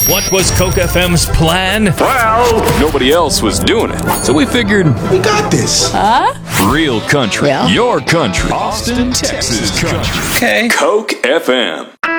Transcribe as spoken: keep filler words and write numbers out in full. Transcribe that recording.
What was Coke F M's plan? Well, nobody else was doing it, so we figured We got this. Huh? real country, Yeah. your country, Austin, Texas country. Okay. Coke F M.